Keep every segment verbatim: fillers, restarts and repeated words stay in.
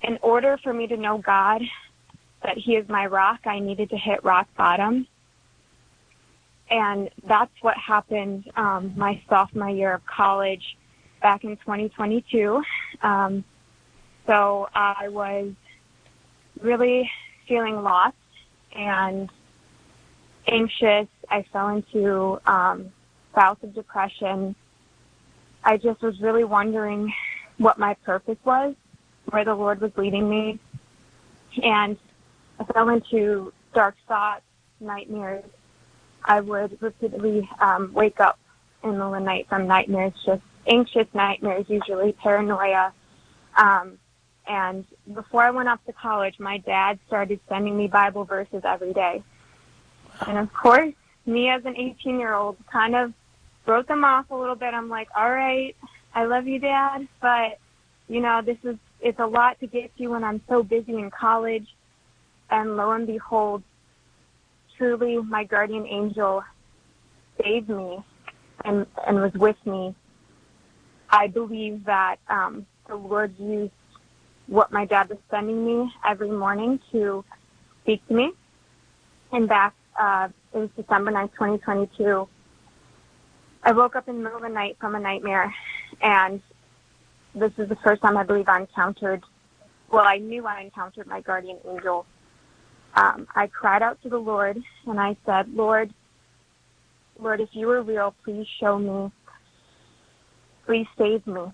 in order for me to know God, that he is my rock, I needed to hit rock bottom. And that's what happened um, my sophomore year of college back in twenty twenty-two. Um, so I was really feeling lost and anxious. I fell into um, bouts of depression. I just was really wondering what my purpose was, where the Lord was leading me. And I fell into dark thoughts, nightmares. I would repeatedly um, wake up in the middle of the night from nightmares, just anxious nightmares, usually paranoia. Um, and before I went off to college, my dad started sending me Bible verses every day. And of course, me as an eighteen-year-old kind of wrote them off a little bit. I'm like, all right, I love you, Dad, but, you know, this is, it's a lot to get to when I'm so busy in college. And lo and behold, truly my guardian angel saved me and, and was with me. I believe that um, the Lord used what my dad was sending me every morning to speak to me. And back, uh, it was December ninth, twenty twenty-two, I woke up in the middle of the night from a nightmare, and this is the first time I believe I encountered, well, I knew I encountered my guardian angel. Um, I cried out to the Lord, and I said, Lord, Lord, if you are real, please show me. Please save me.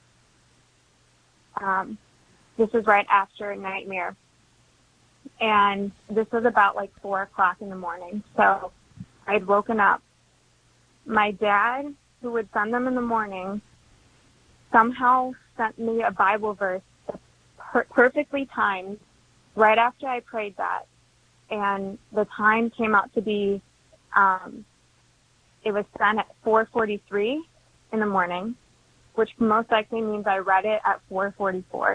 Um, this was right after a nightmare, and this was about like four o'clock in the morning. So I had woken up. My dad, who would send them in the morning, somehow sent me a Bible verse per- perfectly timed right after I prayed that. And the time came out to be, um, it was sent at four forty-three in the morning, which most likely means I read it at four forty-four.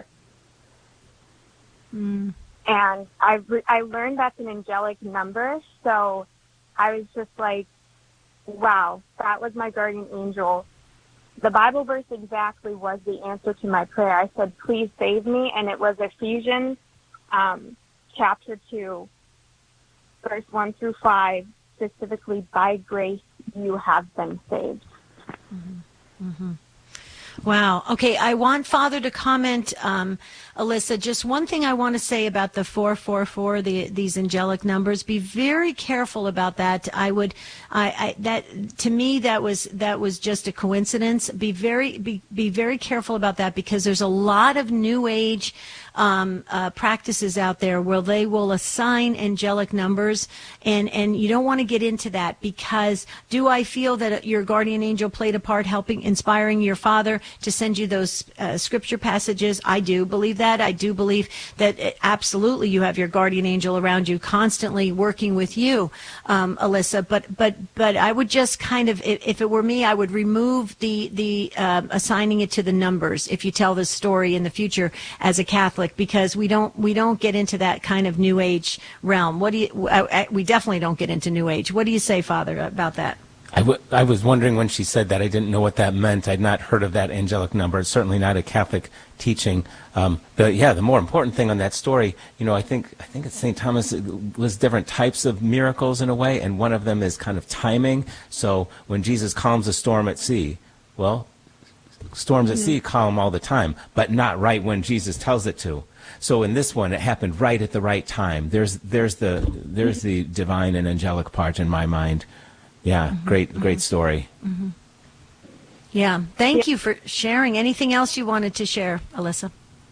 Mm. And I, re- I learned that's an angelic number, so I was just like, wow, that was my guardian angel. The Bible verse exactly was the answer to my prayer. I said, please save me, and it was Ephesians um, chapter two, verse one through five, specifically, by grace you have been saved. Mm-hmm. Mm-hmm. Wow. Okay, I want Father to comment, um, Alyssa. Just one thing I want to say about the four four four, the these angelic numbers. Be very careful about that. I would, I, I that to me that was that was just a coincidence. Be very be be very careful about that, because there's a lot of New Age Um, uh, practices out there where they will assign angelic numbers, and, and you don't want to get into that, because do I feel that your guardian angel played a part helping, inspiring your father to send you those uh, scripture passages? I do believe that. I do believe that it, absolutely you have your guardian angel around you constantly working with you, um, Alyssa, but, but, but I would just kind of, if, if it were me, I would remove the, the uh, assigning it to the numbers if you tell this story in the future as a Catholic, because we don't we don't get into that kind of New Age realm. What do you? I, I, we definitely don't get into New Age. What do you say, Father, about that? I, w- I was wondering when she said that. I didn't know what that meant. I'd not heard of that angelic number. It's certainly not a Catholic teaching. Um, but yeah, the more important thing on that story, you know, I think I think it's Saint Thomas lists different types of miracles in a way, and one of them is kind of timing. So when Jesus calms a storm at sea, well, storms at sea calm all the time, but not right when Jesus tells it to. So in this one, it happened right at the right time. There's there's the there's the divine and angelic part in my mind. Yeah, mm-hmm. great great story. Mm-hmm. Yeah, thank you for sharing. Anything else you wanted to share, Alyssa?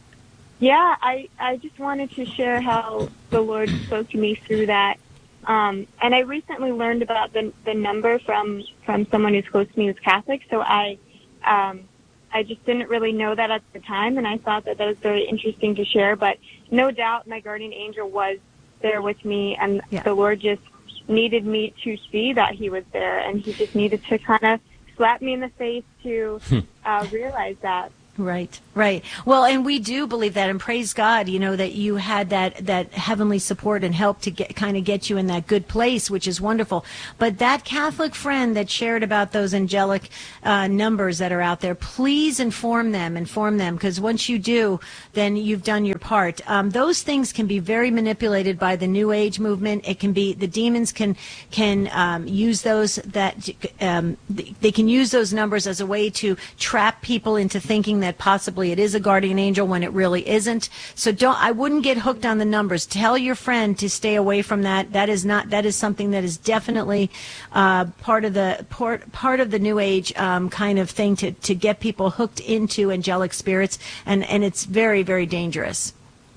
Yeah, I, I just wanted to share how the Lord spoke to me through that. Um, and I recently learned about the the number from, from someone who's close to me who's Catholic, so I um, I just didn't really know that at the time, and I thought that that was very interesting to share. But no doubt my guardian angel was there with me, and yeah. the Lord just needed me to see that he was there, and he just needed to kind of slap me in the face to uh, realize that. Right, right. Well, and we do believe that, and praise God, you know, that you had that, that heavenly support and help to get kind of get you in that good place, which is wonderful. But that Catholic friend that shared about those angelic uh, numbers that are out there, please inform them, inform them, because once you do, then you've done your part. Um, those things can be very manipulated by the New Age movement. It can be, the demons can can um, use those, that um, they can use those numbers as a way to trap people into thinking that that possibly it is a guardian angel when it really isn't. So don't, I wouldn't get hooked on the numbers. Tell your friend to stay away from that. That is not, that is something that is definitely uh, part of the part, part of the New Age um, kind of thing to, to get people hooked into angelic spirits, and, and it's very, very dangerous.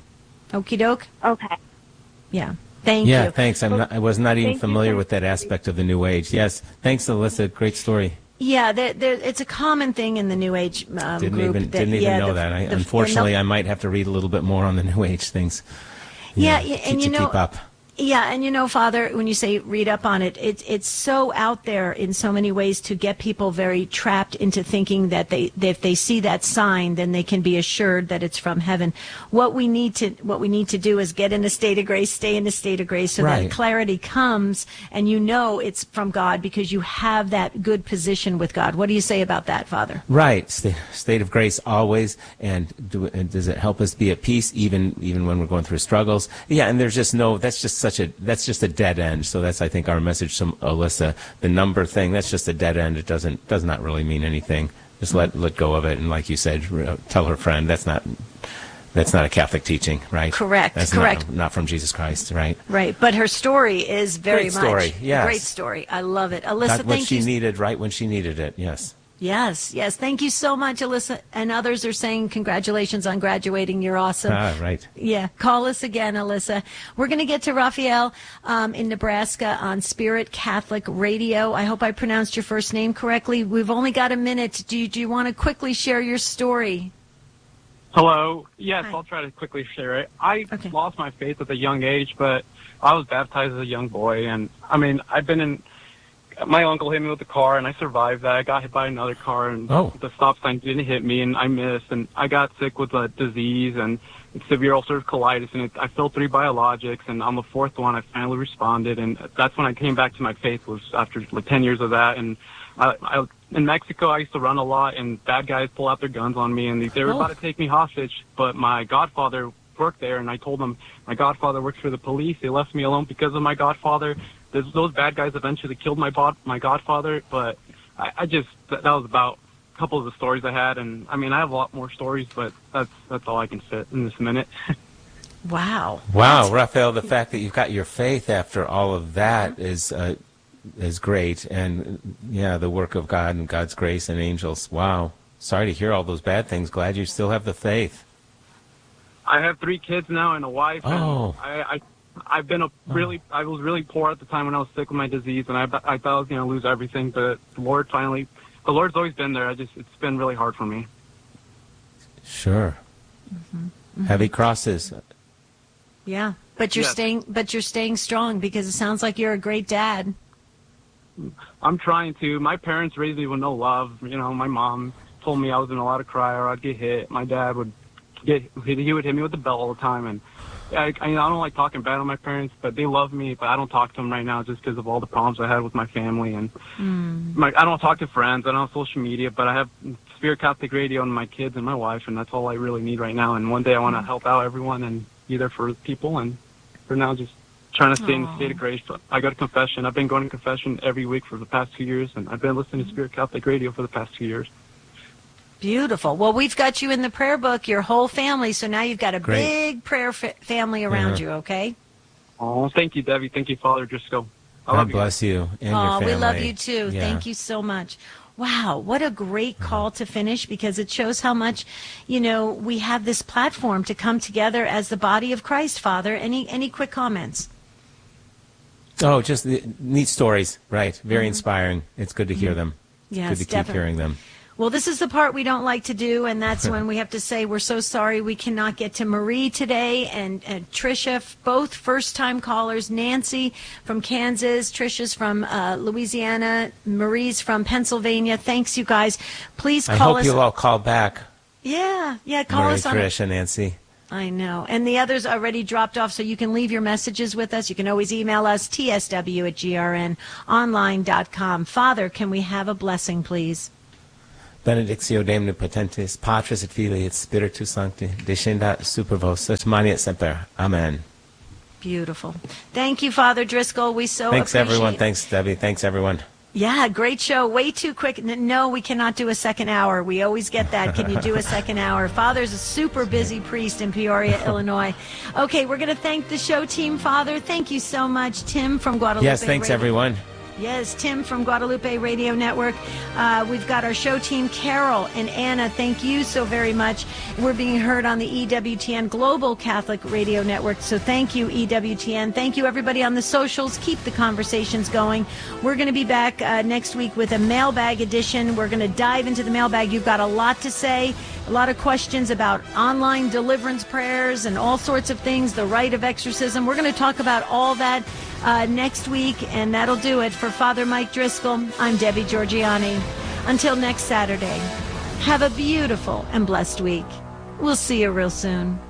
Okie doke? Okay. Yeah. Thank yeah, you. thanks. I'm not, I was not even Thank familiar you. with that aspect of the New Age. Yes. Thanks, Alyssa. Great story. Yeah, there, there, it's a common thing in the New Age um, Didn't group. even that, didn't even yeah, know the, that. I, the, unfortunately, the, I might have to read a little bit more on the New Age things. Yeah, Yeah, and keep, you to know, keep up. Yeah, and you know, Father, when you say read up on it, it's it's so out there in so many ways to get people very trapped into thinking that they that if they see that sign, then they can be assured that it's from heaven. What we need to what we need to do is get in a state of grace, stay in a state of grace, so Right. that clarity comes, and you know it's from God because you have that good position with God. What do you say about that, Father? Right, state, state of grace always, and, do, and does it help us be at peace even even when we're going through struggles? Yeah, and there's just no, that's just such a that's just a dead end. So that's, I think, our message to Alyssa. The number thing, that's just a dead end. It doesn't does not really mean anything. Just let let go of it, and like you said, tell her friend that's not that's not a Catholic teaching, right? Correct. That's correct. Not, not from Jesus Christ, right? Right, but her story is very Great story, much yes. a great story. I love it, Alyssa. Got what thank she you. needed, right when she needed it. Yes. Yes, yes. Thank you so much, Alyssa. And others are saying congratulations on graduating. You're awesome. Ah, right. Yeah. Call us again, Alyssa. We're going to get to Raphael um, in Nebraska on Spirit Catholic Radio. I hope I pronounced your first name correctly. We've only got a minute. Do you, do you want to quickly share your story? Hello. Yes, Hi. I'll try to quickly share it. I Okay. lost my faith at a young age, but I was baptized as a young boy. And, I mean, I've been in... My uncle hit me with a car, and I survived that. I got hit by another car, and Oh. the stop sign didn't hit me, and I missed. And I got sick with a disease and severe ulcerative colitis, and it, I failed three biologics, and on the fourth one, I finally responded. And that's when I came back to my faith, was after like ten years of that. And I, I, in Mexico, I used to run a lot, and bad guys pull out their guns on me, and they, they were Oh. about to take me hostage. But my godfather worked there, and I told them my godfather works for the police. They left me alone because of my godfather. Those, those bad guys eventually killed my bod, my godfather, but I, I just, that, that was about a couple of the stories I had, and I mean, I have a lot more stories, but that's that's all I can fit in this minute. Wow. Wow, That's- Raphael, the fact that you've got your faith after all of that is uh, is great, and yeah, the work of God and God's grace and angels. Wow. Sorry to hear all those bad things. Glad you still have the faith. I have three kids now and a wife, Oh. and I, I I've been a really, I was really poor at the time when I was sick with my disease, and I, I thought I was going to lose everything, but the Lord finally, the Lord's always been there. I just, it's been really hard for me. Sure. Mm-hmm. Heavy crosses. Yeah. But you're Yes. staying, but you're staying strong because it sounds like you're a great dad. I'm trying to. My parents raised me with no love. You know, my mom told me I was going to allowed to cry or I'd get hit. My dad would get, he would hit me with the belt all the time, and I, I, I don't like talking bad on my parents, but they love me. But I don't talk to them right now just because of all the problems I had with my family, and Mm. my, I don't talk to friends. I don't have social media, but I have Spirit Catholic Radio and my kids and my wife, and that's all I really need right now. And one day I want to help out everyone and be there for people. And for now, just trying to stay in the state of grace. But I go to confession. I've been going to confession every week for the past two years, and I've been listening to Spirit Catholic Radio for the past two years. Beautiful. Well, we've got you in the prayer book, your whole family. So now you've got a Great. big prayer fa- family around Yeah. you. Okay. Oh, thank you, Debbie. Thank you, Father Driscoll. I God love you. bless you and your Oh, family. we love you too. Yeah. Thank you so much. Wow, what a great call to finish, because it shows how much, you know, we have this platform to come together as the body of Christ, Father. Any any quick comments? Oh, just the, neat stories, right? Very inspiring. It's good to hear them. It's Yes, good to keep definitely. hearing them. Well, this is the part we don't like to do, and that's when we have to say we're so sorry we cannot get to Marie today and, and Tricia, f- both first-time callers. Nancy from Kansas, Tricia's from uh, Louisiana, Marie's from Pennsylvania. Thanks, you guys. Please I call hope us. you'll all call back. Yeah, yeah, call Marie, us on Trish, and Nancy. I know. And the others already dropped off, so you can leave your messages with us. You can always email us, t s w at g r n online dot com. Father, can we have a blessing, please? Benedictio Deum Potentis, Patris et Filii et Spiritus Sancti, descendat super vos, et mani et semper. Amen. Beautiful. Thank you, Father Driscoll. We so Thanks, appreciate everyone. it. Thanks, Debbie. Thanks, everyone. Yeah, great show. Way too quick. N- No, we cannot do a second hour. We always get that. Can you do a second hour? Father's a super busy priest in Peoria, Illinois. Okay, we're going to thank the show team, Father. Thank you so much. Tim from Guadalupe. Yes, thanks, Radio. everyone. Yes, Tim from Guadalupe Radio Network. Uh, we've got our show team, Carol and Anna. Thank you so very much. We're being heard on the E W T N Global Catholic Radio Network. So thank you, E W T N. Thank you, everybody on the socials. Keep the conversations going. We're going to be back uh, next week with a mailbag edition. We're going to dive into the mailbag. You've got a lot to say, a lot of questions about online deliverance prayers and all sorts of things, the rite of exorcism. We're going to talk about all that Uh, next week, and that'll do it. For Father Mike Driscoll, I'm Debbie Georgiani. Until next Saturday, have a beautiful and blessed week. We'll see you real soon.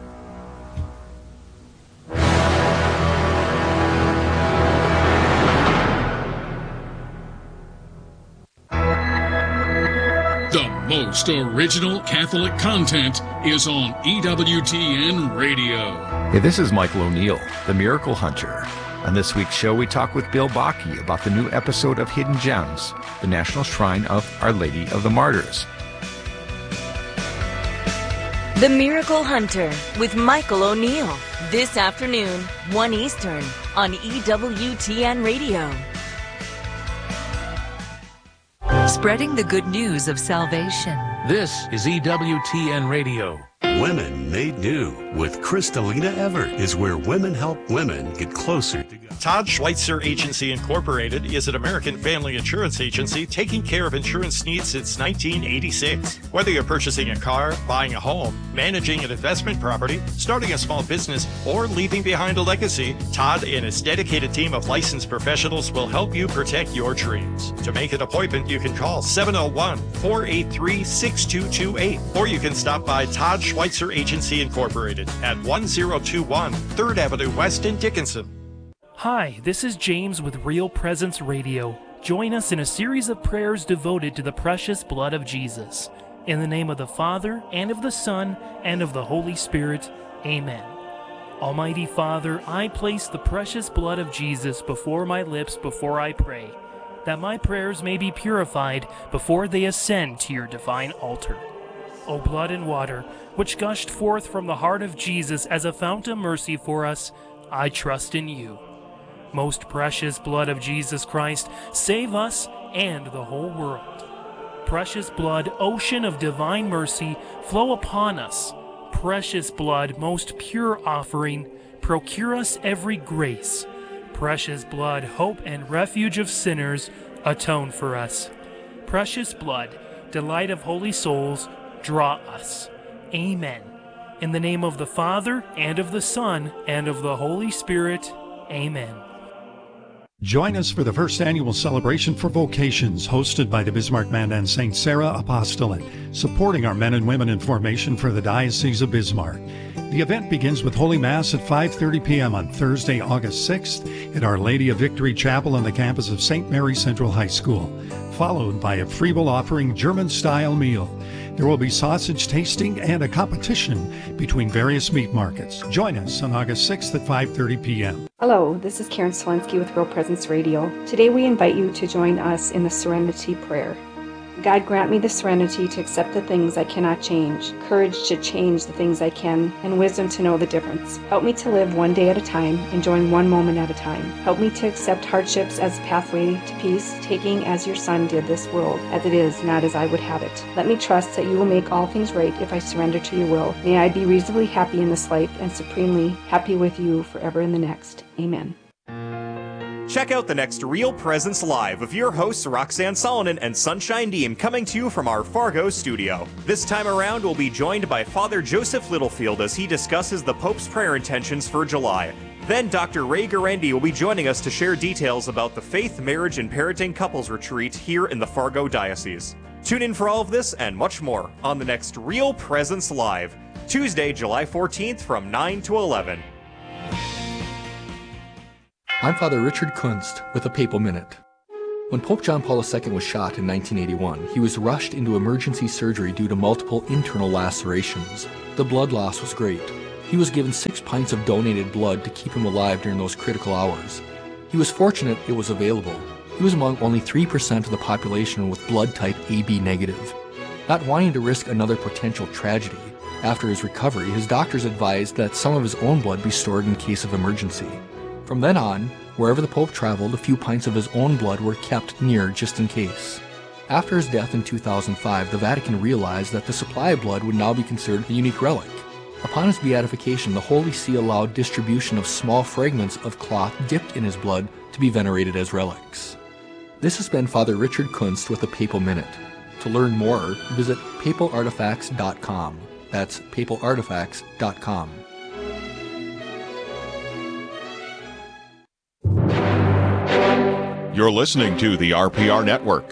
The most original Catholic content is on E W T N Radio. Hey, this is Michael O'Neill, the Miracle Hunter. On this week's show, we talk with Bill Bakke about the new episode of Hidden Gems, the National Shrine of Our Lady of the Martyrs. The Miracle Hunter with Michael O'Neill. This afternoon, one Eastern, on E W T N Radio. Spreading the good news of salvation. This is E W T N Radio. Women Made New with Kristalina Everett is where women help women get closer to God. Todd Schweitzer Agency Incorporated is an American family insurance agency taking care of insurance needs since nineteen eighty-six. Whether you're purchasing a car, buying a home, managing an investment property, starting a small business, or leaving behind a legacy, Todd and his dedicated team of licensed professionals will help you protect your dreams. To make an appointment, you can call seven oh one, four eight three, six two two eight, or you can stop by Todd Schweitzer Agency Incorporated at one oh two one third Avenue West in Dickinson. Hi, this is James with Real Presence Radio. Join us in a series of prayers devoted to the precious blood of Jesus. In the name of the Father, and of the Son, and of the Holy Spirit, Amen. Almighty Father, I place the precious blood of Jesus before my lips before I pray, that my prayers may be purified before they ascend to your divine altar. O blood and water, which gushed forth from the heart of Jesus as a fount of mercy for us, I trust in you. Most precious blood of Jesus Christ, save us and the whole world. Precious blood, ocean of divine mercy, flow upon us. Precious blood, most pure offering, procure us every grace. Precious blood, hope and refuge of sinners, atone for us. Precious blood, delight of holy souls, draw us. Amen. In the name of the Father, and of the Son, and of the Holy Spirit. Amen. Join us for the first annual celebration for vocations hosted by the Bismarck Mandan Saint Sarah Apostolate, supporting our men and women in formation for the Diocese of Bismarck. The event begins with Holy Mass at five thirty p.m. on Thursday, August sixth at Our Lady of Victory Chapel on the campus of Saint Mary Central High School, followed by a free will offering German-style meal. There will be sausage tasting and a competition between various meat markets. Join us on August sixth at five thirty p.m. Hello, this is Karen Selensky with Real Presence Radio. Today we invite you to join us in the Serenity Prayer. God, grant me the serenity to accept the things I cannot change, courage to change the things I can, and wisdom to know the difference. Help me to live one day at a time, enjoying one moment at a time. Help me to accept hardships as a pathway to peace, taking as your Son did this world, as it is, not as I would have it. Let me trust that you will make all things right if I surrender to your will. May I be reasonably happy in this life and supremely happy with you forever in the next. Amen. Check out the next Real Presence Live of your hosts Roxanne Solonen and Sunshine Deem, coming to you from our Fargo studio. This time around, we'll be joined by Father Joseph Littlefield as he discusses the Pope's prayer intentions for July. Then Doctor Ray Garendi will be joining us to share details about the Faith, Marriage, and Parenting Couples Retreat here in the Fargo Diocese. Tune in for all of this and much more on the next Real Presence Live, Tuesday, July fourteenth from nine to eleven. I'm Father Richard Kunst with a Papal Minute. When Pope John Paul the Second was shot in nineteen eighty-one, he was rushed into emergency surgery due to multiple internal lacerations. The blood loss was great. He was given six pints of donated blood to keep him alive during those critical hours. He was fortunate it was available. He was among only three percent of the population with blood type A B negative. Not wanting to risk another potential tragedy, after his recovery, his doctors advised that some of his own blood be stored in case of emergency. From then on, wherever the Pope traveled, a few pints of his own blood were kept near just in case. After his death in two thousand five, the Vatican realized that the supply of blood would now be considered a unique relic. Upon his beatification, the Holy See allowed distribution of small fragments of cloth dipped in his blood to be venerated as relics. This has been Father Richard Kunst with the Papal Minute. To learn more, visit papal artifacts dot com. That's papal artifacts dot com. You're listening to the R P R Network.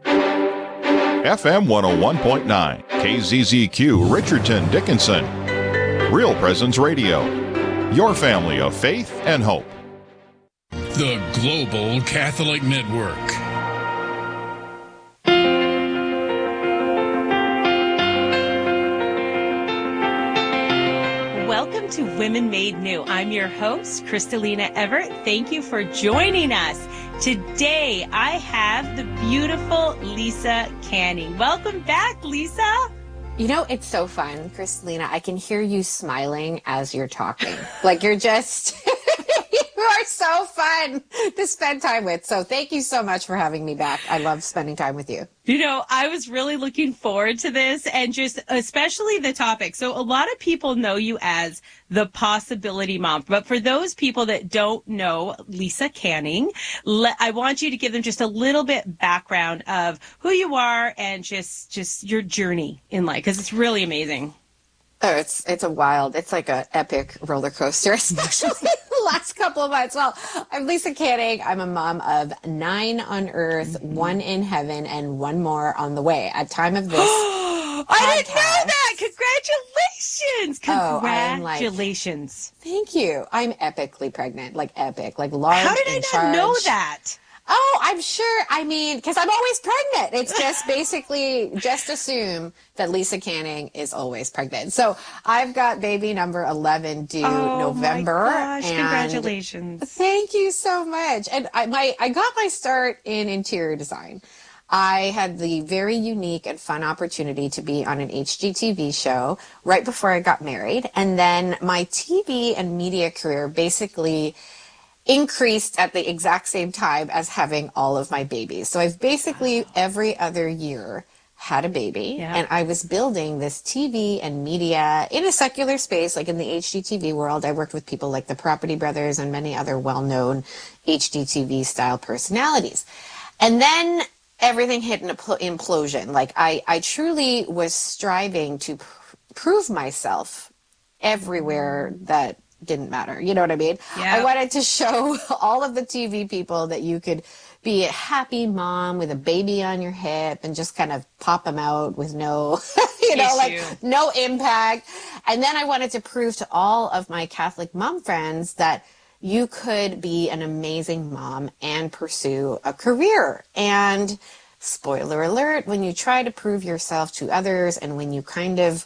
F M one oh one point nine, K Z Z Q, Richardton, Dickinson. Real Presence Radio. Your family of faith and hope. The Global Catholic Network. Welcome to Women Made New. I'm your host, Kristalina Everett. Thank you for joining us. Today, I have the beautiful Lisa Canning. Welcome back, Lisa. You know, it's so fun, Kristalina. I can hear you smiling as you're talking. Like you're just, you are so fun to spend time with. So thank you so much for having me back. I love spending time with you. You know, I was really looking forward to this, and just especially the topic. So a lot of people know you as the Possibility Mom, but for those people that don't know Lisa Canning, le- I want you to give them just a little bit background of who you are and just just your journey in life, because it's really amazing. Oh, it's it's a wild, it's like an epic roller coaster, especially the last couple of months. Well, I'm Lisa Canning. I'm a mom of nine on earth, mm-hmm. one in heaven, and one more on the way. At time of this, I didn't know that. Congratulations! Congratulations! Oh, like, thank you. I'm epically pregnant, like epic, like large. How did I not charge. know that? Oh, I'm sure. I mean, because I'm always pregnant. It's just basically just assume that Lisa Canning is always pregnant. So I've got baby number eleven due oh November. My gosh, and congratulations. Thank you so much. And I, my, I got my start in interior design. I had the very unique and fun opportunity to be on an H G T V show right before I got married. And then my T V and media career basically increased at the exact same time as having all of my babies. So I've basically wow. every other year had a baby, yeah. and I was building this T V and media in a secular space, like in the H G T V world. I worked with people like the Property Brothers and many other well-known H G T V style personalities. And then everything hit an implosion. Like I, I truly was striving to pr- prove myself everywhere that didn't matter. You know what I mean? Yeah. I wanted to show all of the T V people that you could be a happy mom with a baby on your hip and just kind of pop them out with no, you know, Issue. like no impact. And then I wanted to prove to all of my Catholic mom friends that you could be an amazing mom and pursue a career. And spoiler alert, when you try to prove yourself to others and when you kind of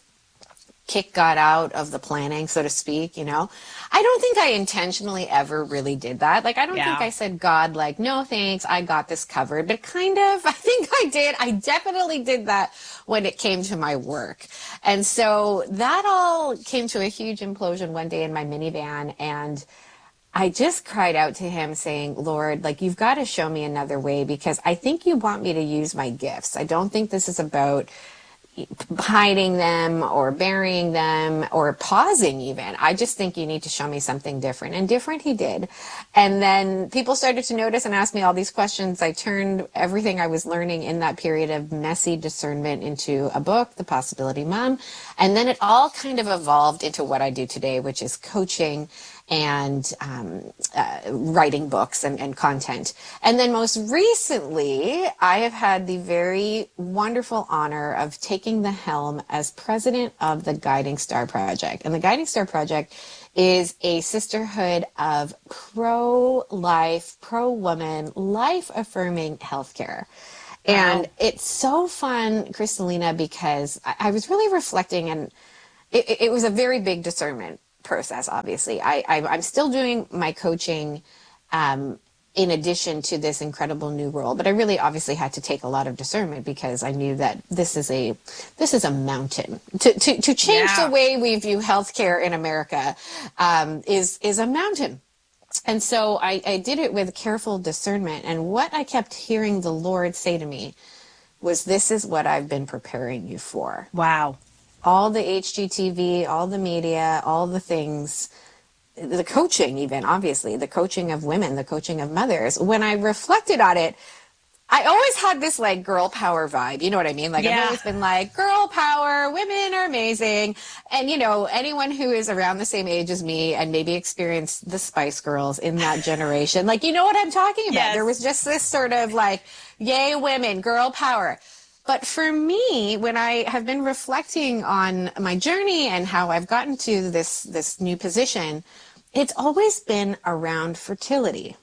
kick God out of the planning, so to speak, you know, I don't think I intentionally ever really did that. Like, I don't yeah. think I said, God, like, no, thanks, I got this covered. But kind of, I think I did. I definitely did that when it came to my work. And so that all came to a huge implosion one day in my minivan. And I just cried out to him saying, Lord, like, you've got to show me another way, because I think you want me to use my gifts. I don't think this is about hiding them or burying them or pausing even. I just think you need to show me something different. And different he did. And then people started to notice and ask me all these questions. I turned everything I was learning in that period of messy discernment into a book, The Possibility Mom. And then it all kind of evolved into what I do today, which is coaching and um, uh, writing books and, and content. And then most recently, I have had the very wonderful honor of taking the helm as president of the Guiding Star Project. And the Guiding Star Project is a sisterhood of pro-life, pro-woman, life-affirming healthcare. And wow. It's so fun, Kristalina, because I, I was really reflecting, and it, it was a very big discernment process, obviously. I, I, I'm still doing my coaching um, in addition to this incredible new role, but I really obviously had to take a lot of discernment because I knew that this is a this is a mountain. To to, to change yeah. the way we view healthcare in America um, is is a mountain. And so I, I did it with careful discernment. And what I kept hearing the Lord say to me was, this is what I've been preparing you for. Wow. All the H G T V, all the media, all the things, the coaching even, obviously, the coaching of women, the coaching of mothers. When I reflected on it, I always had this like girl power vibe. You know what I mean? Like yeah. I've always been like, girl power, women are amazing. And you know, anyone who is around the same age as me and maybe experienced the Spice Girls in that generation, like, you know what I'm talking about? Yes. There was just this sort of like, yay, women, girl power. But for me, when I have been reflecting on my journey and how I've gotten to this, this new position, it's always been around fertility.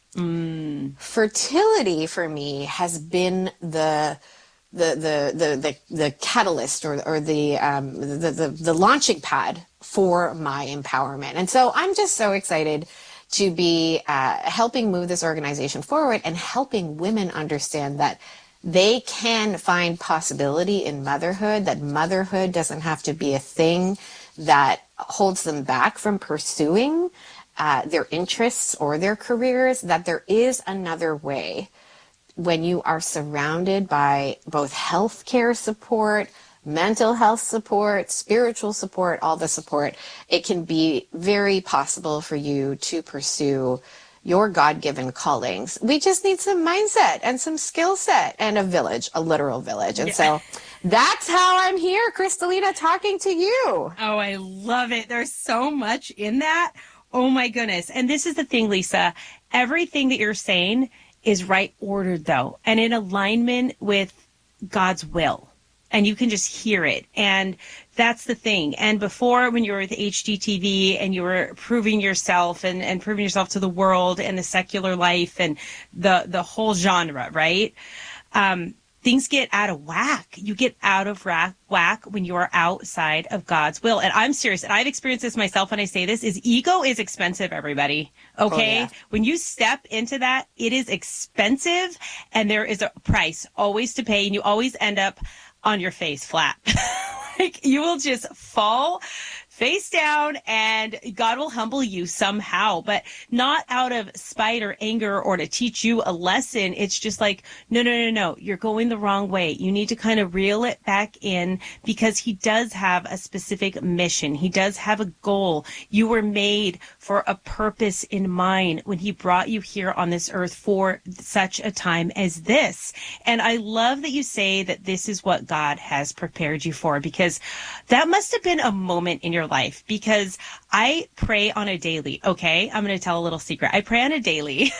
Mm. Fertility for me has been the the the the the, the catalyst or or the, um, the the the launching pad for my empowerment. And so I'm just so excited to be uh, helping move this organization forward and helping women understand that they can find possibility in motherhood, that motherhood doesn't have to be a thing that holds them back from pursuing uh, their interests or their careers, that there is another way when you are surrounded by both healthcare support, mental health support, spiritual support, all the support. It can be very possible for you to pursue your God-given callings. We just need some mindset and some skill set and a village, a literal village. And yeah. so that's how I'm here, Kristalina, talking to you. Oh, I love it. There's so much in that. Oh my goodness. And this is the thing, Lisa, everything that you're saying is right ordered though, and in alignment with God's will. And you can just hear it. And that's the thing. And before, when you were with H G T V and you were proving yourself and, and proving yourself to the world and the secular life and the, the whole genre, right? Um, things get out of whack. You get out of whack when you are outside of God's will. And I'm serious. And I've experienced this myself when I say this, is ego is expensive, everybody. Okay. Oh, yeah. When you step into that, it is expensive and there is a price always to pay. And you always end up on your face flat. Like you will just fall face down and God will humble you somehow, but not out of spite or anger or to teach you a lesson. It's just like, no, no, no, no, you're going the wrong way. You need to kind of reel it back in because he does have a specific mission. He does have a goal. You were made for a purpose in mind when he brought you here on this earth for such a time as this. And I love that you say that this is what God has prepared you for, because that must have been a moment in your life, because I pray on a daily. Okay, I'm going to tell a little secret. I pray on a daily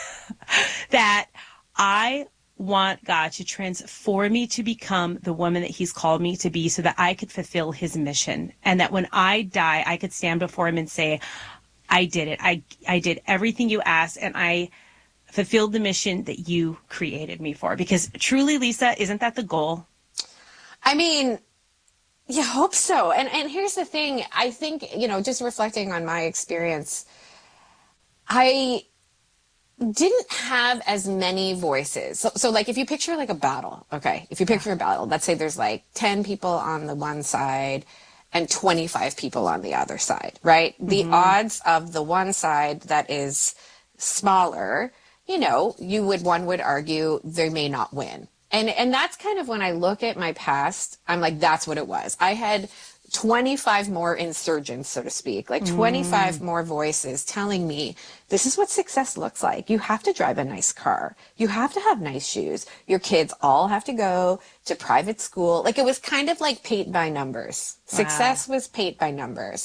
that I want God to transform me to become the woman that he's called me to be, so that I could fulfill his mission, and that when I die, I could stand before him and say, I did it. I, I did everything you asked, and I fulfilled the mission that you created me for. Because truly, Lisa, isn't that the goal? I mean, you hope so. And and here's the thing. I think, you know, just reflecting on my experience, I didn't have as many voices. So, so like if you picture like a battle, okay, if you picture a battle, let's say there's like ten people on the one side and twenty-five people on the other side, right? Mm-hmm. The odds of the one side that is smaller, you know, you would, one would argue they may not win. And and that's kind of when I look at my past, I'm like, that's what it was. I had twenty-five more insurgents, so to speak, like twenty-five mm. more voices telling me this is what success looks like. You have to drive a nice car. You have to have nice shoes. Your kids all have to go to private school. Like it was kind of like paint by numbers. Wow. Success was paint by numbers.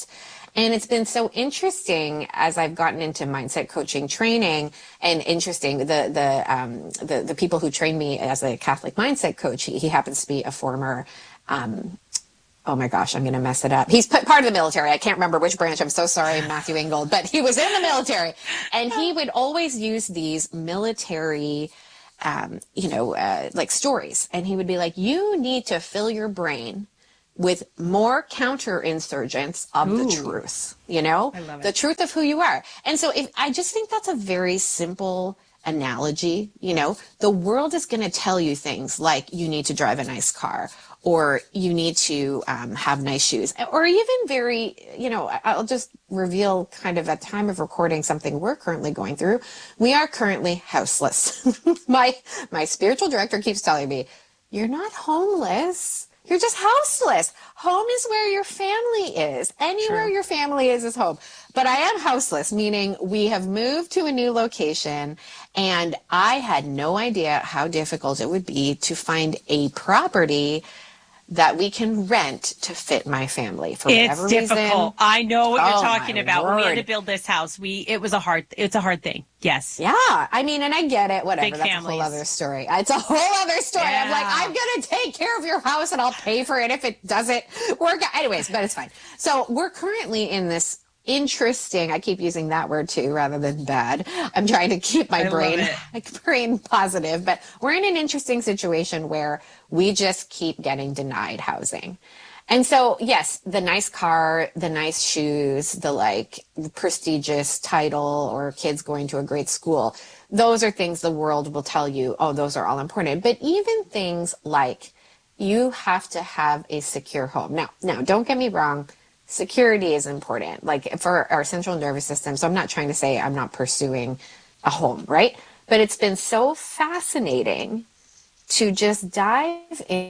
And it's been so interesting as I've gotten into mindset coaching training, and interesting, the the um, the, the people who trained me as a Catholic mindset coach, he, he happens to be a former, um, oh my gosh, I'm going to mess it up. He's p- part of the military. I can't remember which branch. I'm so sorry, Matthew Ingold, but he was in the military. And he would always use these military, um, you know, uh, like stories. And he would be like, you need to fill your brain with more counterinsurgents of Ooh. the truth, you know, I love it. The truth of who you are. And so if I just think that's a very simple analogy. You know, the world is going to tell you things like you need to drive a nice car, or you need to um, have nice shoes, or even very, you know, I'll just reveal kind of at time of recording something we're currently going through. We are currently houseless. my my spiritual director keeps telling me, you're not homeless. You're just houseless. Home is where your family is. Anywhere True. your family is is home. But I am houseless, meaning we have moved to a new location, and I had no idea how difficult it would be to find a property that we can rent to fit my family for whatever reason. It's difficult. I know what oh, you're talking about. Word. When we had to build this house, we it was a hard it's a hard thing. Yes. Yeah. I mean, and I get it. Whatever. Big That's families. a whole other story. It's a whole other story. Yeah. I'm like, I'm going to take care of your house and I'll pay for it if it doesn't work out. Anyways, but it's fine. So we're currently in this interesting, I keep using that word too rather than bad. I'm trying to keep my I brain brain positive, but we're in an interesting situation where we just keep getting denied housing. And so, yes, the nice car, the nice shoes, the like prestigious title, or kids going to a great school, those are things the world will tell you, oh, those are all important. But even things like you have to have a secure home. Now, now, don't get me wrong. Security is important, like for our central nervous system. So I'm not trying to say I'm not pursuing a home, right? But it's been so fascinating to just dive in.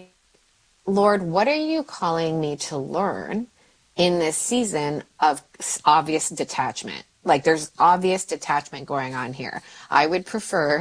Lord, what are you calling me to learn in this season of obvious detachment? Like there's obvious detachment going on here. I would prefer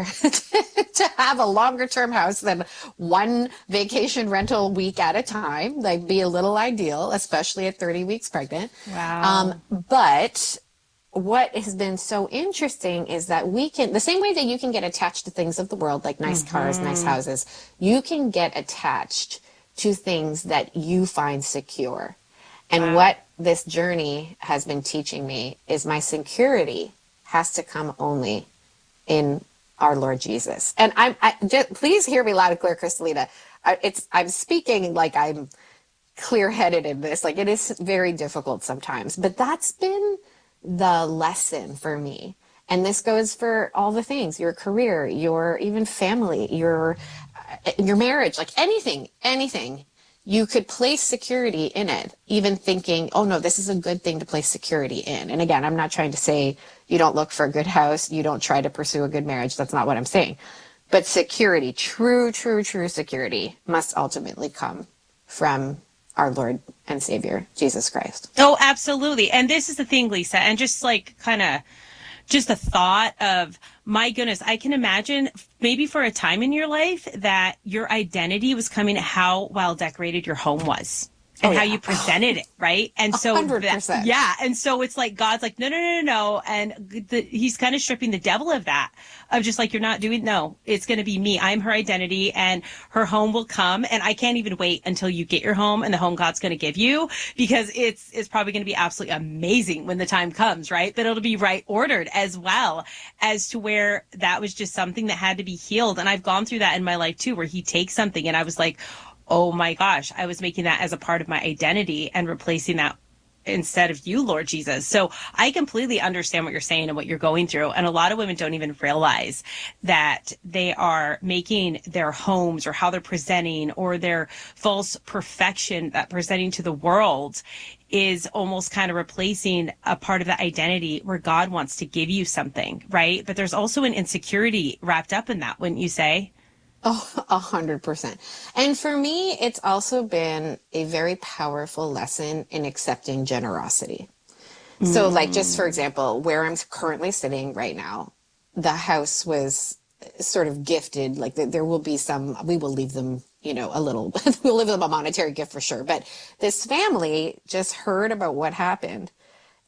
to have a longer term house than one vacation rental week at a time, like be a little ideal, especially at thirty weeks pregnant. Wow. Um, but what has been so interesting is that we can, the same way that you can get attached to things of the world, like nice mm-hmm. cars, nice houses, you can get attached to things that you find secure. And wow. what this journey has been teaching me is my security has to come only in our Lord Jesus. And I'm, I, just, please hear me loud and clear, Kristalina. I, it's, I'm speaking like I'm clear-headed in this. Like it is very difficult sometimes, but that's been the lesson for me. And this goes for all the things, your career, your even family, your your marriage, like anything, anything. You could place security in it, even thinking, oh no, this is a good thing to place security in. And again, I'm not trying to say you don't look for a good house, you don't try to pursue a good marriage. That's not what I'm saying. But security, true, true, true security must ultimately come from our Lord and Savior, Jesus Christ. Oh, absolutely. And this is the thing, Lisa, and just like kind of just the thought of, my goodness, I can imagine maybe for a time in your life that your identity was coming to how well decorated your home was and oh, yeah. how you presented it, right? And so, one hundred percent. That, yeah. And so it's like God's like, no, no, no, no, no. And the, he's kind of stripping the devil of that, of just like, you're not doing, no, it's going to be me. I'm her identity, and her home will come. And I can't even wait until you get your home and the home God's going to give you, because it's, it's probably going to be absolutely amazing when the time comes, right? But it'll be right ordered as well, as to where that was just something that had to be healed. And I've gone through that in my life too, where he takes something and I was like, oh my gosh, I was making that as a part of my identity and replacing that instead of you, Lord Jesus. So I completely understand what you're saying and what you're going through. And a lot of women don't even realize that they are making their homes, or how they're presenting, or their false perfection that presenting to the world is almost kind of replacing a part of the identity where God wants to give you something, right? But there's also an insecurity wrapped up in that, wouldn't you say? Oh, a hundred percent. And for me, it's also been a very powerful lesson in accepting generosity. Mm. So like, just for example, where I'm currently sitting right now, the house was sort of gifted. Like there will be some, we will leave them, you know, a little, we'll leave them a monetary gift for sure. But this family just heard about what happened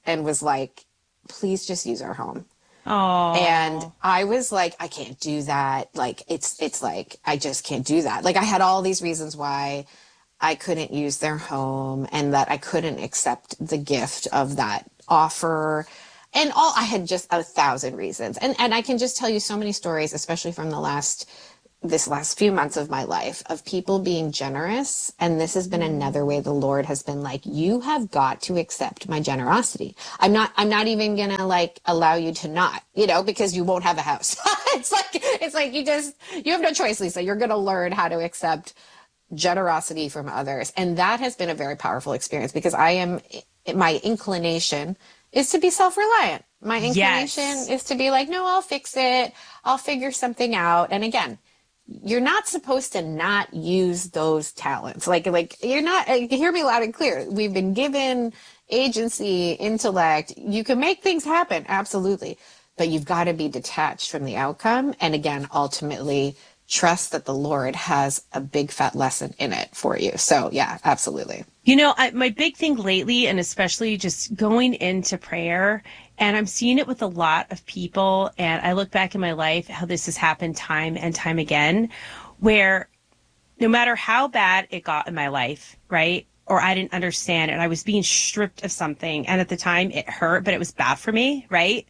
and was like, please just use our home. Oh. And I was like, I can't do that. Like, it's, it's like, I just can't do that. Like, I had all these reasons why I couldn't use their home and that I couldn't accept the gift of that offer. And all, I had just a thousand reasons. And, and I can just tell you so many stories, especially from the last, this last few months of my life, of people being generous. And this has been another way the Lord has been like, you have got to accept my generosity. I'm not, I'm not even going to like allow you to not, you know, because you won't have a house. It's like, it's like you just, you have no choice, Lisa. You're going to learn how to accept generosity from others. And that has been a very powerful experience because I am, my inclination is to be self-reliant. My inclination Yes. is to be like, no, I'll fix it. I'll figure something out. And again, you're not supposed to not use those talents. Like, like you're not, hear me loud and clear. We've been given agency, intellect. You can make things happen. Absolutely. But you've got to be detached from the outcome. And again, ultimately trust that the Lord has a big fat lesson in it for you. So yeah, absolutely. You know, I, my big thing lately, and especially just going into prayer, and I'm seeing it with a lot of people, and I look back in my life, how this has happened time and time again, where no matter how bad it got in my life, right, or I didn't understand, and I was being stripped of something, and at the time it hurt, but it was bad for me, right?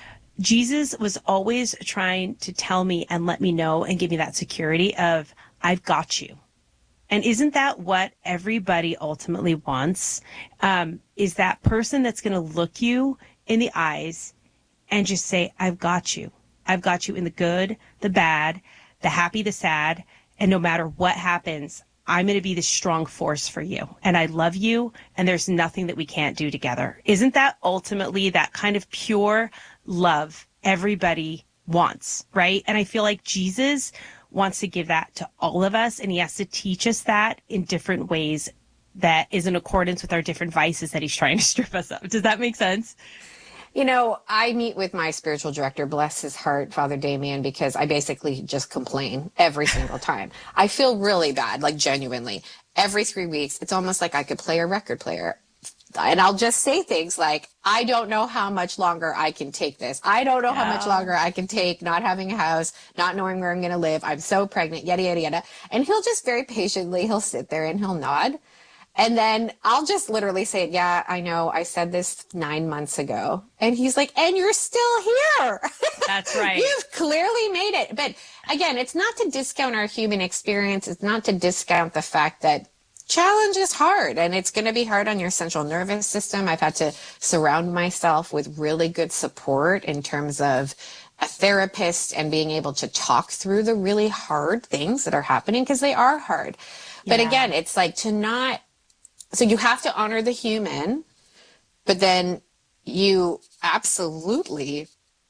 Jesus was always trying to tell me and let me know and give me that security of, I've got you. And isn't that what everybody ultimately wants? Um, is that person that's going to look you in the eyes and just say, I've got you. I've got you in the good, the bad, the happy, the sad. And no matter what happens, I'm going to be the strong force for you. And I love you. And there's nothing that we can't do together. Isn't that ultimately that kind of pure love everybody wants, right? And I feel like Jesus wants to give that to all of us, and he has to teach us that in different ways that is in accordance with our different vices that he's trying to strip us of. Does that make sense? You know, I meet with my spiritual director, bless his heart, Father Damien, because I basically just complain every single time. I feel really bad, like genuinely. Every three weeks, it's almost like I could play a record player. And I'll just say things like, I don't know how much longer I can take this. I don't know how much longer I can take not having a house, not knowing where I'm going to live. I'm so pregnant, yada, yada, yada. And he'll just very patiently, he'll sit there and he'll nod. And then I'll just literally say, yeah, I know. I said this nine months ago. And he's like, and you're still here. That's right. You've clearly made it. But again, it's not to discount our human experience. It's not to discount the fact that challenge is hard, and it's going to be hard on your central nervous system. I've had to surround myself with really good support in terms of a therapist and being able to talk through the really hard things that are happening, because they are hard. But Yeah. again, it's like to not, so you have to honor the human, but then you absolutely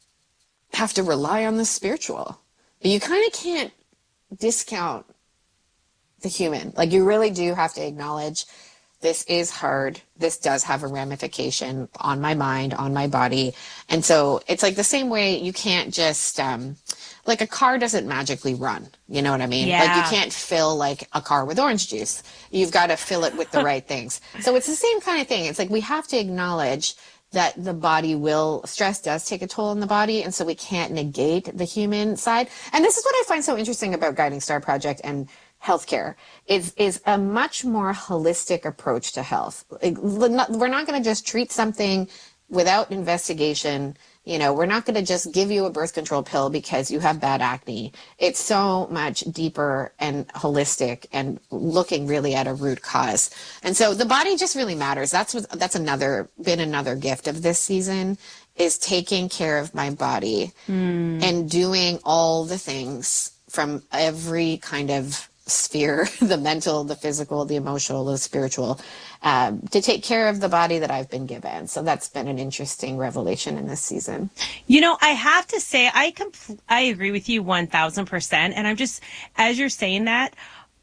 have to rely on the spiritual. But you kind of can't discount the human. Like, you really do have to acknowledge this is hard. This does have a ramification on my mind, on my body. And so it's like the same way you can't just, um, like a car doesn't magically run. You know what I mean? Yeah. Like, you can't fill like a car with orange juice. You've got to fill it with the right things. So it's the same kind of thing. It's like we have to acknowledge that the body will, stress does take a toll on the body. And so we can't negate the human side. And this is what I find so interesting about Guiding Star Project and healthcare is is a much more holistic approach to health. Like, we're not going to just treat something without investigation. You know, we're not going to just give you a birth control pill because you have bad acne. It's so much deeper and holistic and looking really at a root cause. And so the body just really matters. That's what, that's another been another gift of this season, is taking care of my body Mm. and doing all the things from every kind of sphere, the mental, the physical, the emotional, the spiritual, um, to take care of the body that I've been given. So that's been an interesting revelation in this season. You know, I have to say, I compl- I agree with you one thousand percent. And I'm just, as you're saying that,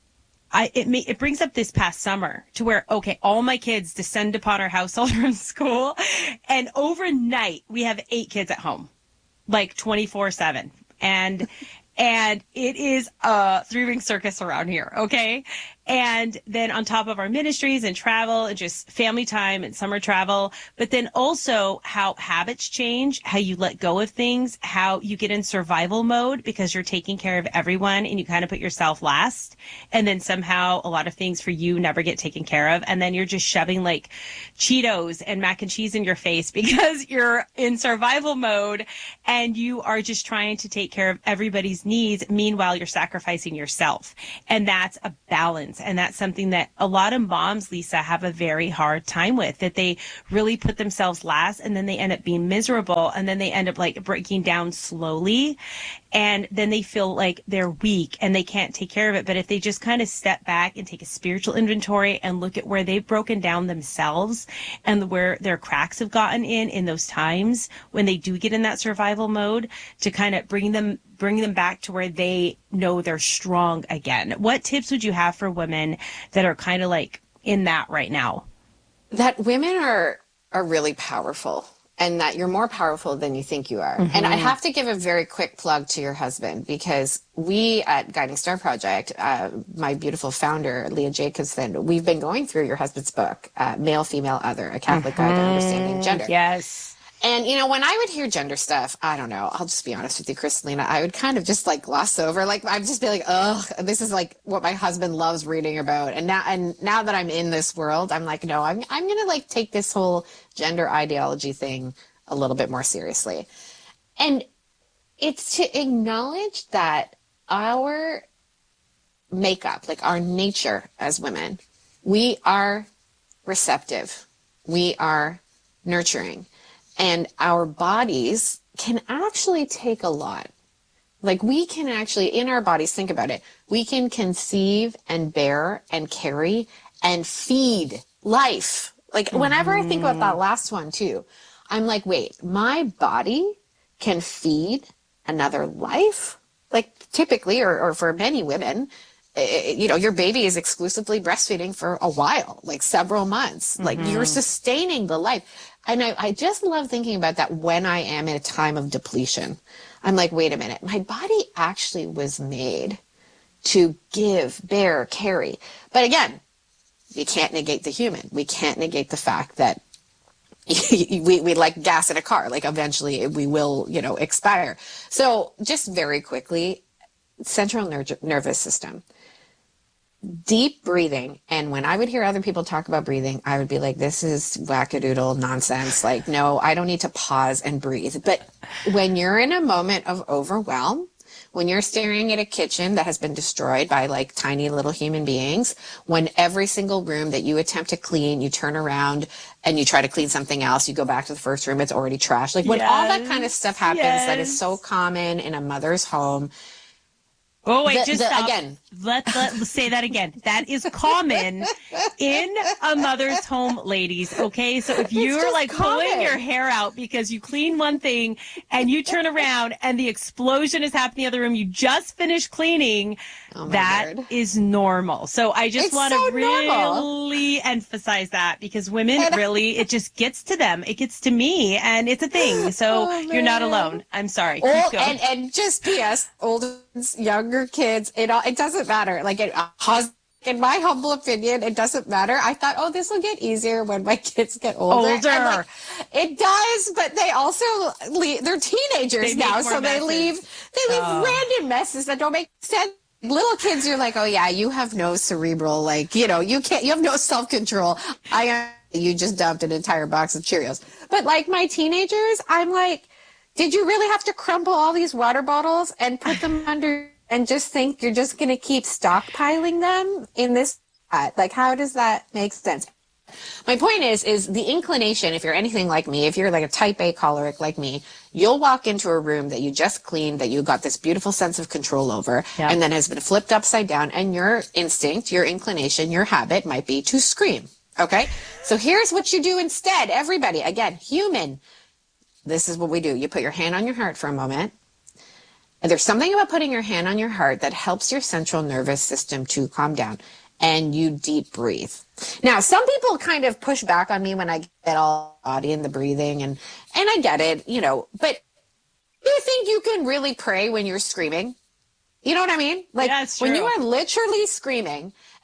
I it may, it brings up this past summer to where, okay, all my kids descend upon our household from school. And overnight, we have eight kids at home, like twenty-four seven. And And it is a three-ring circus around here, okay? And then on top of our ministries and travel and just family time and summer travel, but then also how habits change, how you let go of things, how you get in survival mode because you're taking care of everyone and you kind of put yourself last. And then somehow a lot of things for you never get taken care of. And then you're just shoving like Cheetos and mac and cheese in your face because you're in survival mode and you are just trying to take care of everybody's needs. Meanwhile, you're sacrificing yourself. And that's a balance. And that's something that a lot of moms, Lisa, have a very hard time with, that they really put themselves last and then they end up being miserable and then they end up like breaking down slowly. And then they feel like they're weak and they can't take care of it. But if they just kind of step back and take a spiritual inventory and look at where they've broken down themselves and where their cracks have gotten in in those times when they do get in that survival mode, to kind of bring them bring them back to where they know they're strong again. What tips would you have for women that are kind of like in that right now? That women are are really powerful. And that you're more powerful than you think you are. Mm-hmm. And I have to give a very quick plug to your husband, because we at Guiding Star Project, uh, my beautiful founder, Leah Jacobson, we've been going through your husband's book, uh, Male, Female, Other, A Catholic mm-hmm. Guide to Understanding Gender. Yes. And, you know, when I would hear gender stuff, I don't know, I'll just be honest with you, Kristalina, I would kind of just like gloss over. Like, I'd just be like, ugh, this is like what my husband loves reading about. And now, and now that I'm in this world, I'm like, no, I'm, I'm going to like take this whole gender ideology thing a little bit more seriously. And it's to acknowledge that our makeup, like our nature as women, we are receptive. We are nurturing. And our bodies can actually take a lot. Like we can actually, in our bodies, think about it, we can conceive and bear and carry and feed life. Like whenever mm-hmm. I think about that last one too, I'm like, wait, my body can feed another life? Like typically, or, or for many women, it, you know, your baby is exclusively breastfeeding for a while, like several months. Mm-hmm. Like you're sustaining the life. And I, I just love thinking about that when I am in a time of depletion. I'm like, wait a minute, my body actually was made to give, bear, carry. But again, you can't negate the human. We can't negate the fact that we, we like gas in a car, like eventually we will, you know, expire. So just very quickly, central ner- nervous system. Deep breathing. And when I would hear other people talk about breathing, I would be like, this is wackadoodle nonsense. Like, no, I don't need to pause and breathe. But when you're in a moment of overwhelm, when you're staring at a kitchen that has been destroyed by like tiny little human beings, when every single room that you attempt to clean, you turn around and you try to clean something else, you go back to the first room, it's already trashed. Like when yes. all that kind of stuff happens, yes. that is so common in a mother's home. Oh, wait, the, just the, stop. Again. Let, let, let's say that again. That is common in a mother's home, ladies. Okay, so if you're like common. pulling your hair out because you clean one thing and you turn around and the explosion is happening in the other room, you just finished cleaning, oh that word. is normal. So I just want to so really normal. emphasize that, because women and really, it just gets to them. It gets to me, and it's a thing. So oh, you're not alone. I'm sorry. Or, Keep going. And, and just P S, older, younger kids, it all, it doesn't matter. Like it, in my humble opinion, it doesn't matter. I thought, oh, this will get easier when my kids get older. Older. And like, it does, but they also leave, they're teenagers they now, so messes. they leave they leave oh. random messes that don't make sense. Little kids, you're like, oh yeah, you have no cerebral, like, you know, you can't, you have no self-control. I, you just dumped an entire box of Cheerios. But like my teenagers, I'm like, did you really have to crumple all these water bottles and put them under and just think you're just going to keep stockpiling them in this? Like, how does that make sense? My point is, is the inclination, if you're anything like me, if you're like a type A choleric like me, you'll walk into a room that you just cleaned, that you got this beautiful sense of control over, yeah. and then has been flipped upside down, and your instinct, your inclination, your habit might be to scream. Okay? So here's what you do instead. Everybody, again, human. This is what we do. You put your hand on your heart for a moment. And there's something about putting your hand on your heart that helps your central nervous system to calm down. And you deep breathe. Now, some people kind of push back on me when I get all body in the breathing, and, and I get it, you know, but do you think you can really pray when you're screaming? You know what I mean? Like yeah, when you are literally screaming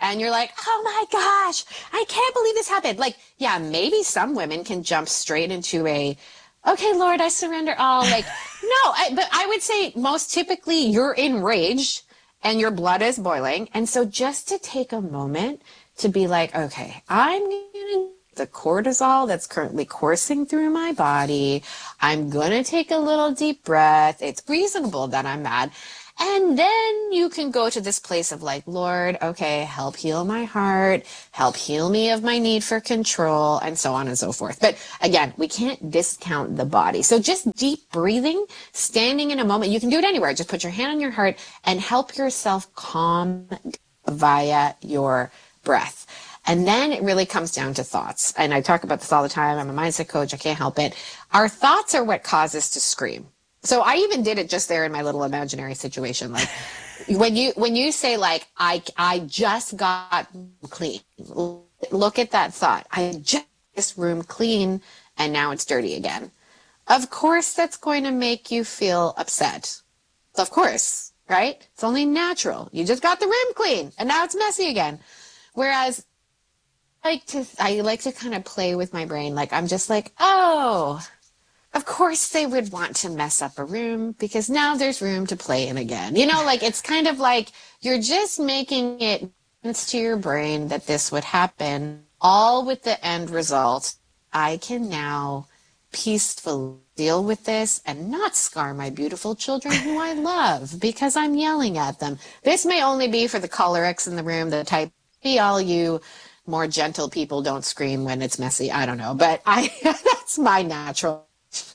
and you're like, oh my gosh, I can't believe this happened. Like, yeah, maybe some women can jump straight into a, okay, Lord, I surrender all. Like, no, I, but I would say most typically you're enraged and your blood is boiling. And so just to take a moment to be like, okay, I'm going to the cortisol that's currently coursing through my body. I'm going to take a little deep breath. It's reasonable that I'm mad. And then you can go to this place of like, Lord, okay, help heal my heart, help heal me of my need for control, and so on and so forth. But again, we can't discount the body. So just deep breathing, standing in a moment, you can do it anywhere. Just put your hand on your heart and help yourself calm via your breath. And then it really comes down to thoughts. And I talk about this all the time. I'm a mindset coach. I can't help it. Our thoughts are what cause us to scream. So I even did it just there in my little imaginary situation. Like when you, when you say like, I, I just got clean, look at that thought. I just got this room clean and now it's dirty again. Of course, that's going to make you feel upset. Of course, right? It's only natural. You just got the room clean and now it's messy again. Whereas I like to, I like to kind of play with my brain. Like I'm just like, oh, of course they would want to mess up a room because now there's room to play in again. You know, like it's kind of like you're just making it sense to your brain that this would happen, all with the end result. I can now peacefully deal with this and not scar my beautiful children who I love because I'm yelling at them. This may only be for the cholerics in the room, the type B, all you more gentle people don't scream when it's messy. I don't know, but I that's my natural.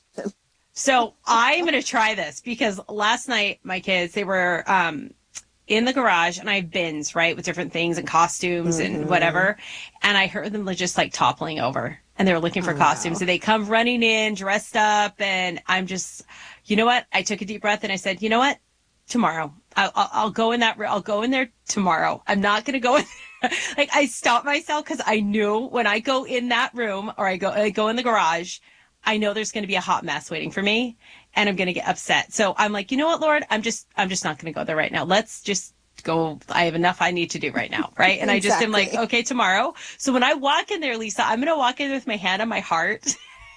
So I'm going to try this because last night my kids, they were um, in the garage and I have bins, right, with different things and costumes mm-hmm. and whatever. And I heard them just like toppling over and they were looking for oh, costumes. Wow. So they come running in, dressed up. And I'm just, you know what? I took a deep breath and I said, you know what? Tomorrow. I'll, I'll, I'll go in that. I'll go in there tomorrow. I'm not going to go in. Like I stopped myself because I knew when I go in that room or I go, I go in the garage, I know there's going to be a hot mess waiting for me and I'm going to get upset. So I'm like, you know what, Lord, I'm just, I'm just not going to go there right now. Let's just go. I have enough I need to do right now. Right. And exactly. I just am like, okay, tomorrow. So when I walk in there, Lisa, I'm going to walk in with my hand on my heart.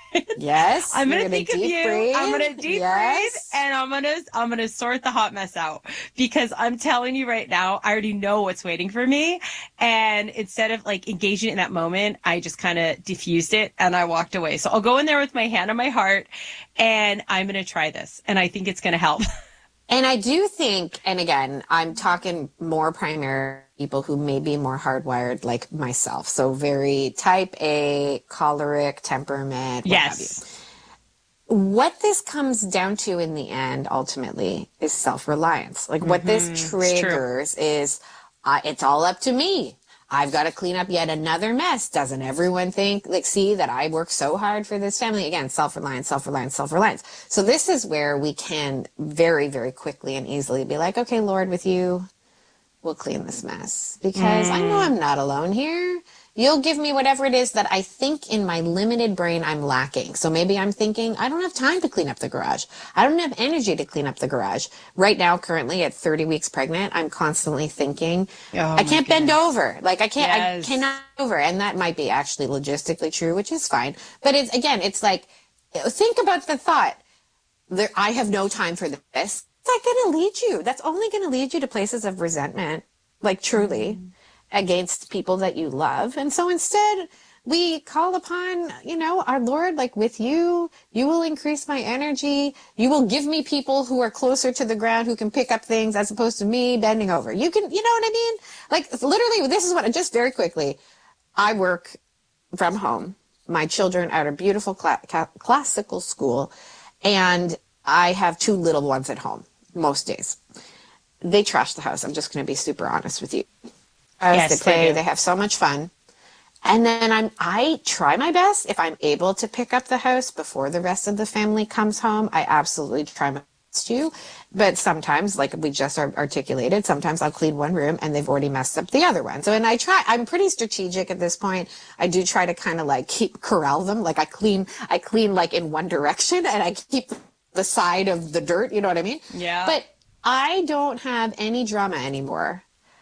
Yes. I'm going to think of you. Breathe. I'm going to deep yes. breathe and I'm going to, I'm going to sort the hot mess out because I'm telling you right now, I already know what's waiting for me. And instead of like engaging in that moment, I just kind of diffused it and I walked away. So I'll go in there with my hand on my heart and I'm going to try this. And I think it's going to help. And I do think, and again, I'm talking more primary people who may be more hardwired like myself. So very type A, choleric temperament, what yes. have you. What this comes down to in the end, ultimately, is self-reliance. Like mm-hmm. what this triggers is, uh, it's all up to me. I've got to clean up yet another mess. Doesn't everyone think, like, see that I work so hard for this family? Again, self-reliance, self-reliance, self-reliance. So this is where we can very, very quickly and easily be like, okay, Lord, with you, we'll clean this mess because mm. I know I'm not alone here. You'll give me whatever it is that I think in my limited brain I'm lacking. So maybe I'm thinking, I don't have time to clean up the garage. I don't have energy to clean up the garage. Right now, currently at thirty weeks pregnant, I'm constantly thinking, oh, I can't bend over. Like I can't, yes. I cannot over. And that might be actually logistically true, which is fine. But it's, again, it's like, think about the thought, there, I have no time for this. It's not going to lead you. That's only going to lead you to places of resentment, like truly. Mm. Against people that you love. And so instead we call upon, you know, our Lord, like with you, you will increase my energy. You will give me people who are closer to the ground who can pick up things as opposed to me bending over. You can, you know what I mean? Like literally, this is what, just very quickly, I work from home. My children are at a beautiful cl- classical school and I have two little ones at home most days. They trash the house. I'm just going to be super honest with you. Yes, they play, they, they have so much fun. And then I'm, I try my best. If I'm able to pick up the house before the rest of the family comes home, I absolutely try my best to. But sometimes, like we just articulated, sometimes I'll clean one room and they've already messed up the other one. So, and I try, I'm pretty strategic at this point. I do try to kind of like keep, corral them. Like I clean, I clean like in one direction and I keep the side of the dirt. You know what I mean? Yeah. But I don't have any drama anymore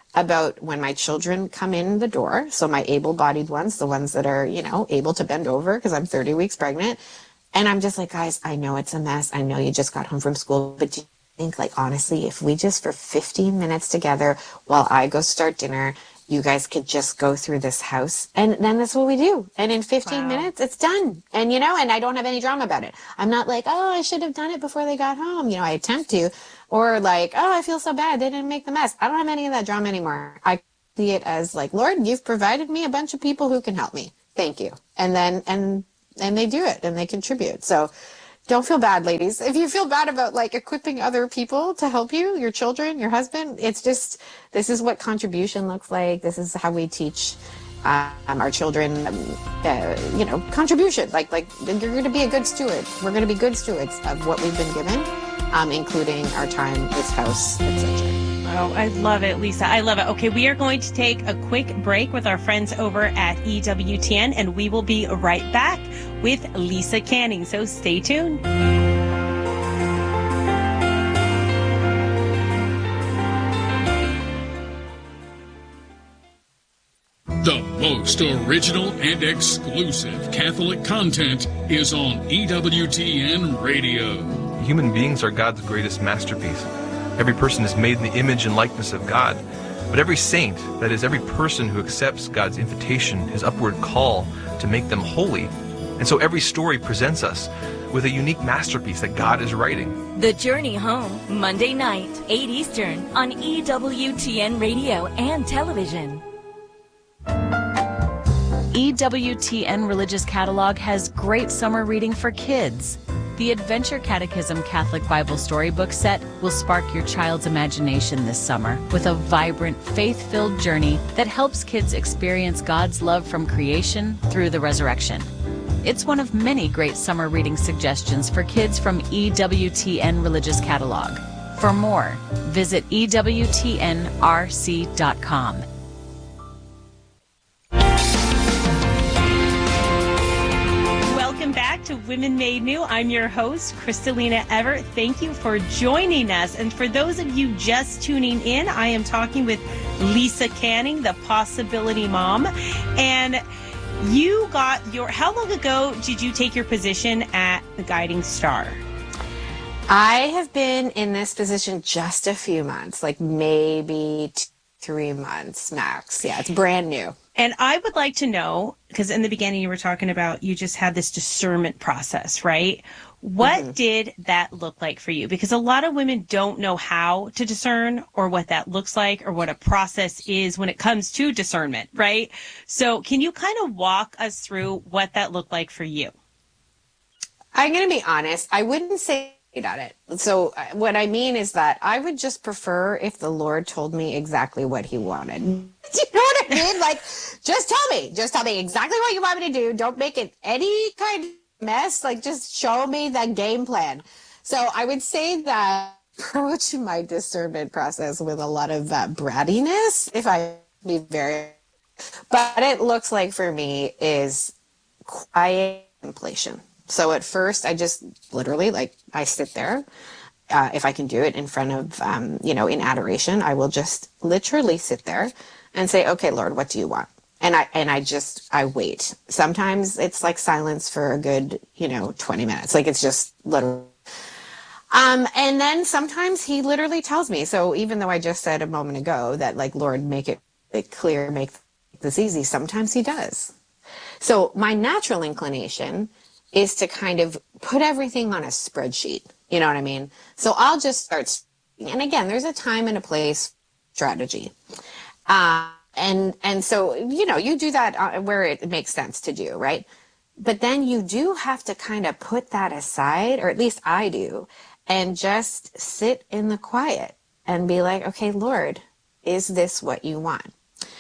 about when my children come in the door. So my able-bodied ones, the ones that are, you know, able to bend over because I'm thirty weeks pregnant. And I'm just like, guys, I know it's a mess. I know you just got home from school, but do you think, like, honestly, if we just for fifteen minutes together while I go start dinner, you guys could just go through this house? And then that's what we do. And in fifteen wow. minutes, it's done. And, you know, and I don't have any drama about it. I'm not like, oh, I should have done it before they got home. You know, I attempt to. Or like, oh, I feel so bad. They didn't make the mess. I don't have any of that drama anymore. I see it as like, Lord, you've provided me a bunch of people who can help me. Thank you. And then, and, and they do it and they contribute. So don't feel bad, ladies. If you feel bad about like equipping other people to help you, your children, your husband, it's just, this is what contribution looks like. This is how we teach um, our children, um, uh, you know, contribution. Like, like you're going to be a good steward. We're going to be good stewards of what we've been given, um, including our time, this house, et cetera. Oh, I love it, Lisa. I love it. Okay, we are going to take a quick break with our friends over at E W T N, and we will be right back with Lisa Canning. So stay tuned. The most original and exclusive Catholic content is on E W T N Radio. Human beings are God's greatest masterpiece. Every person is made in the image and likeness of God. But every saint, that is, every person who accepts God's invitation, his upward call to make them holy. And so every story presents us with a unique masterpiece that God is writing. The Journey Home, Monday night, eight Eastern, on E W T N Radio and television. E W T N Religious Catalog has great summer reading for kids. The Adventure Catechism Catholic Bible Storybook Set will spark your child's imagination this summer with a vibrant, faith-filled journey that helps kids experience God's love from creation through the resurrection. It's one of many great summer reading suggestions for kids from E W T N Religious Catalog. For more, visit E W T N R C dot com. Back to Women Made New. I'm your host, Kristalina Everett. Thank you for joining us. And for those of you just tuning in, I am talking with Lisa Canning, the Possibility Mom. And you got your, how long ago did you take your position at the Guiding Star? I have been in this position just a few months, like maybe two, three months max. Yeah, it's brand new. And I would like to know, because in the beginning you were talking about you just had this discernment process, right? What mm-hmm. did that look like for you? Because a lot of women don't know how to discern or what that looks like or what a process is when it comes to discernment, right? So can you kind of walk us through what that looked like for you? I'm going to be honest. I wouldn't say at it. So what I mean is that I would just prefer if the Lord told me exactly what he wanted. Do you know what I mean? Like, just tell me. Just tell me exactly what you want me to do. Don't make it any kind of mess. Like, just show me the game plan. So I would say that approach my discernment process with a lot of uh, brattiness, if I be very... But it looks like for me is quiet contemplation. So at first, I just literally, like, I sit there. Uh, if I can do it in front of, um, you know, in adoration, I will just literally sit there and say, okay, Lord, what do you want? And I and I just, I wait. Sometimes it's like silence for a good, you know, twenty minutes. Like, it's just literally. Um, and then sometimes he literally tells me. So even though I just said a moment ago that, like, Lord, make it, it clear, make this easy, sometimes he does. So my natural inclination is to kind of put everything on a spreadsheet. You know what I mean? So I'll just start, and again, there's a time and a place strategy. Uh, and, and so, you know, you do that where it makes sense to do, right? But then you do have to kind of put that aside, or at least I do, and just sit in the quiet and be like, okay, Lord, is this what you want?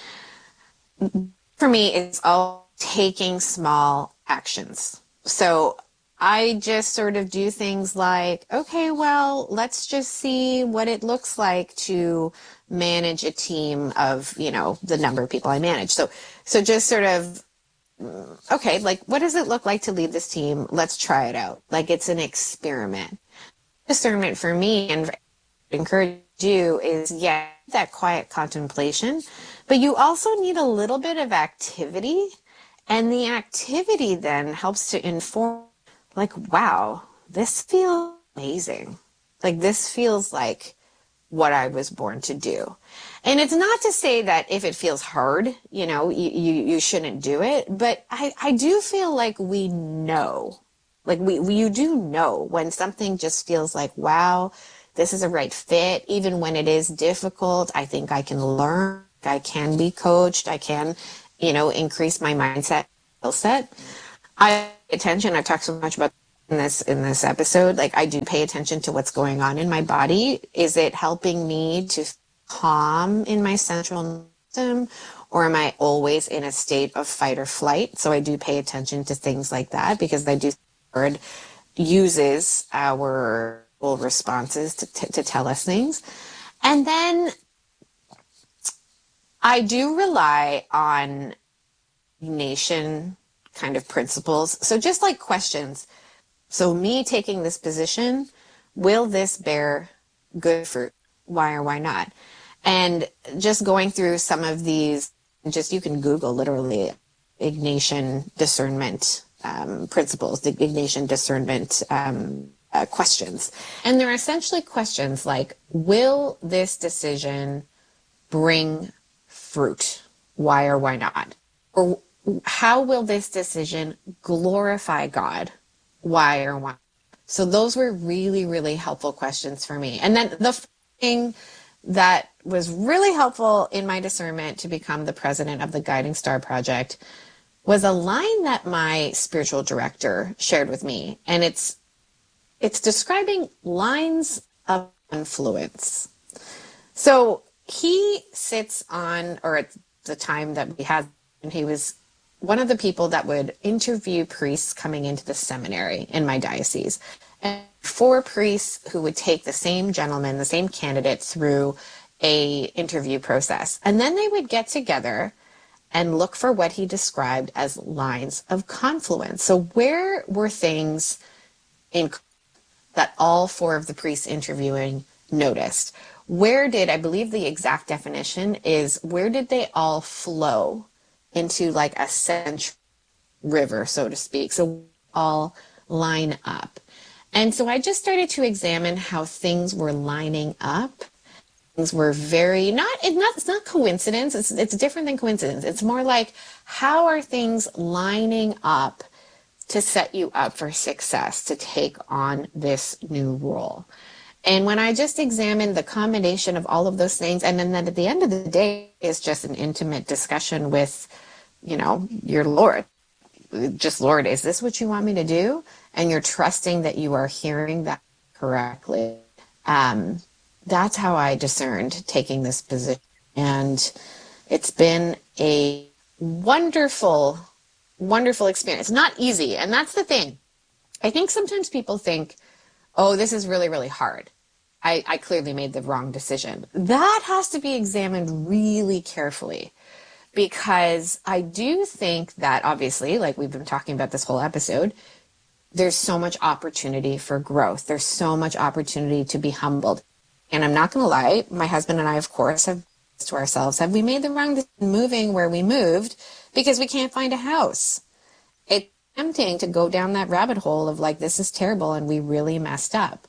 For me, it's all taking small actions. So I just sort of do things like, okay, well, let's just see what it looks like to manage a team of, you know, the number of people I manage. So, so just sort of, okay, like, what does it look like to lead this team? Let's try it out. Like, it's an experiment. Discernment for me, and encourage do is, yeah, that quiet contemplation, but you also need a little bit of activity. And the activity then helps to inform, like, wow, this feels amazing. Like, this feels like what I was born to do. And it's not to say that if it feels hard, you know, you, you, you shouldn't do it. But I, I do feel like we know, like we, we, you do know when something just feels like, wow, this is a right fit. Even when it is difficult, I think I can learn, I can be coached, I can, you know, increase my mindset, skill set. I pay attention. I've talked so much about in this in this episode. Like, I do pay attention to what's going on in my body. Is it helping me to calm in my central system, or am I always in a state of fight or flight? So I do pay attention to things like that, because I do think the word uses our responses to, to, to tell us things. And then I do rely on nation kind of principles. So just like questions. So me taking this position, will this bear good fruit? Why or why not? And just going through some of these, just you can Google literally Ignatian discernment um, principles, the Ignatian discernment um, uh, questions. And they're essentially questions like, will this decision bring fruit? Why or why not? Or how will this decision glorify God? Why or why? So those were really, really helpful questions for me. And then the thing that was really helpful in my discernment to become the president of the Guiding Star Project was a line that my spiritual director shared with me. And it's it's describing lines of influence. So he sits on, or at the time that we had, and he was one of the people that would interview priests coming into the seminary in my diocese. And four priests who would take the same gentleman, the same candidate, through a interview process. And then they would get together and look for what he described as lines of confluence. So where were things in that all four of the priests interviewing noticed? Where did, I believe the exact definition is, where did they all flow into like a central river, so to speak? So all line up. And so I just started to examine how things were lining up. Things were very, not, it's not, it's not coincidence. It's, it's different than coincidence. It's more like, how are things lining up to set you up for success, to take on this new role? And when I just examined the combination of all of those things, and then at the end of the day, it's just an intimate discussion with, you know, your Lord. Just, Lord, is this what you want me to do? And you're trusting that you are hearing that correctly. Um, that's how I discerned taking this position. And it's been a wonderful, wonderful experience. Not easy. And that's the thing. I think sometimes people think, oh, this is really, really hard. I, I clearly made the wrong decision. That has to be examined really carefully, because I do think that, obviously, like we've been talking about this whole episode, there's so much opportunity for growth. There's so much opportunity to be humbled. And I'm not going to lie, my husband and I, of course, have to ourselves, have we made the wrong decision moving where we moved because we can't find a house? It's tempting to go down that rabbit hole of like, this is terrible and we really messed up.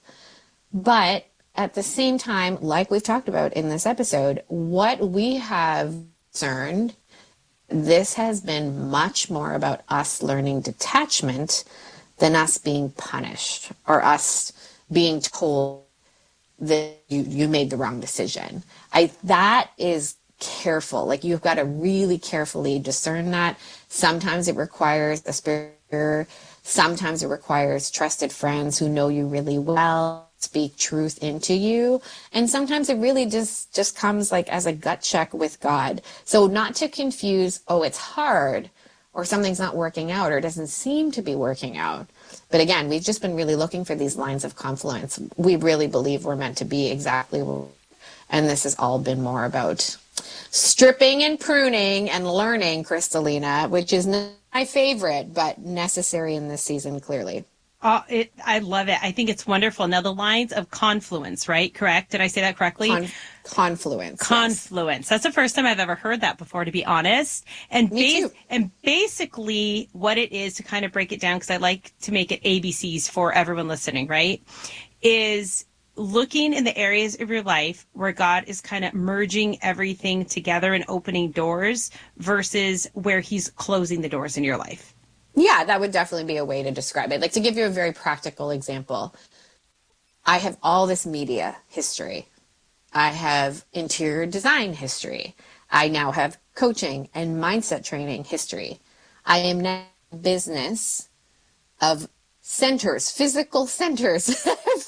But at the same time, like we've talked about in this episode, what we have discerned, this has been much more about us learning detachment than us being punished or us being told that you, you made the wrong decision. I that is careful. Like, you've got to really carefully discern that. Sometimes it requires a spirit. Sometimes it requires trusted friends who know you really well, speak truth into you. And sometimes it really just, just comes like as a gut check with God. So not to confuse, oh, it's hard, or something's not working out, or it doesn't seem to be working out. But again, we've just been really looking for these lines of confluence. We really believe we're meant to be exactly where, and this has all been more about stripping and pruning and learning, Kristalina, which is not my favorite, but necessary in this season, clearly. Oh, it, I love it. I think it's wonderful. Now, the lines of confluence, right? Correct? Did I say that correctly? Con- confluence. Confluence. Yes. That's the first time I've ever heard that before, to be honest. And Me too. And basically what it is, to kind of break it down, because I like to make it A B Cs for everyone listening, right? Is looking in the areas of your life where God is kind of merging everything together and opening doors versus where he's closing the doors in your life. Yeah, that would definitely be a way to describe it. Like, to give you a very practical example, I have all this media history. I have interior design history. I now have coaching and mindset training history. I am now in business of centers, physical centers